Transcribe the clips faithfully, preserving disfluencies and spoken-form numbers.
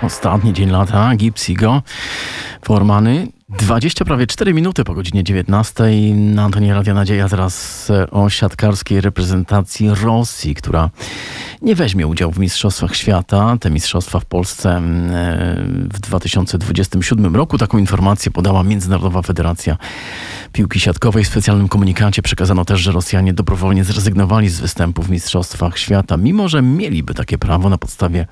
Ostatni dzień lata, Gipsigo, Formany. dwadzieścia prawie cztery minuty po godzinie dziewiętnastej. Na antenie Radia Nadzieja teraz o siatkarskiej reprezentacji Rosji, która nie weźmie udziału w Mistrzostwach Świata. Te mistrzostwa w Polsce w dwa tysiące dwudziestym siódmym roku. Taką informację podała Międzynarodowa Federacja Piłki Siatkowej. W specjalnym komunikacie przekazano też, że Rosjanie dobrowolnie zrezygnowali z występu w Mistrzostwach Świata, mimo że mieliby takie prawo na podstawie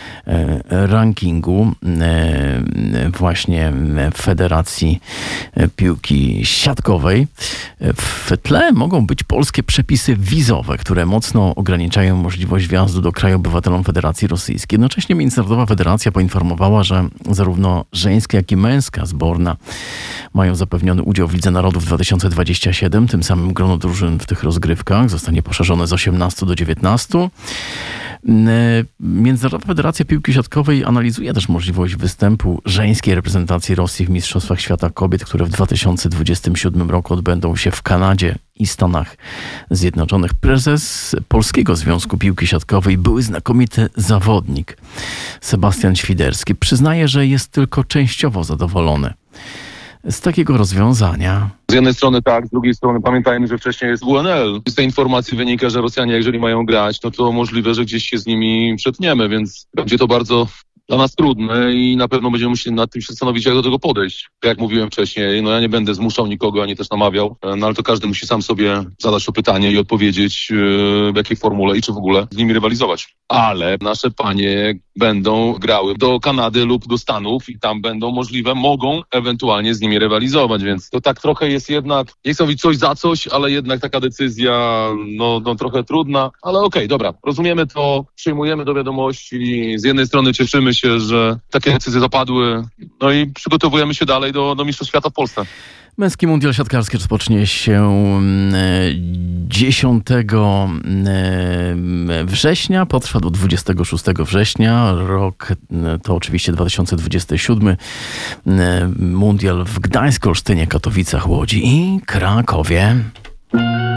rankingu właśnie Federacji Piłki Siatkowej. W tle mogą być polskie przepisy wizowe, które mocno ograniczają możliwość wjazdu do kraju obywatelom Federacji Rosyjskiej. Jednocześnie Międzynarodowa Federacja poinformowała, że zarówno żeńska, jak i męska zborna mają zapewniony udział w Lidze Narodów dwa tysiące dwudziestym siódmym. Tym samym grono drużyn w tych rozgrywkach zostanie poszerzone z osiemnastu do dziewiętnastu. Międzynarodowa Federacja Piłki Siatkowej analizuje też możliwość występu żeńskiej reprezentacji Rosji w Mistrzostwach Świata Kobiet, które w dwa tysiące dwudziestym siódmym roku odbędą się w Kanadzie i Stanach Zjednoczonych. Prezes Polskiego Związku Piłki Siatkowej, były znakomity zawodnik Sebastian Świderski, przyznaje, że jest tylko częściowo zadowolony z takiego rozwiązania. Z jednej strony tak, z drugiej strony pamiętajmy, że wcześniej jest W N L. Z tej informacji wynika, że Rosjanie, jeżeli mają grać, no to możliwe, że gdzieś się z nimi przetniemy, więc będzie to bardzo dla nas trudne i na pewno będziemy musieli nad tym się zastanowić, jak do tego podejść. Jak mówiłem wcześniej, no ja nie będę zmuszał nikogo, ani też namawiał, no ale to każdy musi sam sobie zadać to pytanie i odpowiedzieć, w jakiej formule i czy w ogóle z nimi rywalizować. Ale nasze panie będą grały do Kanady lub do Stanów i tam będą możliwe, mogą ewentualnie z nimi rywalizować, więc to tak trochę jest jednak, nie chcę mówić coś za coś, ale jednak taka decyzja, no, no trochę trudna, ale okej, okay, dobra, rozumiemy to, przyjmujemy do wiadomości, z jednej strony cieszymy się, że takie decyzje zapadły, no i przygotowujemy się dalej do, do Mistrzostw Świata w Polsce. Męski mundial siatkarski rozpocznie się dziesiątego września, potrwa do dwudziestego szóstego września. Rok to oczywiście dwa tysiące dwudziesty siódmy. Mundial w Gdańsku, Olsztynie, Katowicach, Łodzi i Krakowie.